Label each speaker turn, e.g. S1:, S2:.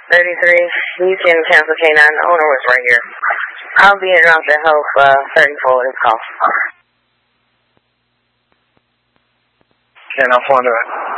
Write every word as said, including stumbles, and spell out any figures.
S1: thirty-three. You can cancel K nine. The owner was right here. I'll be around the Hope uh, thirty-four with his call.
S2: ten, I'll phone to it.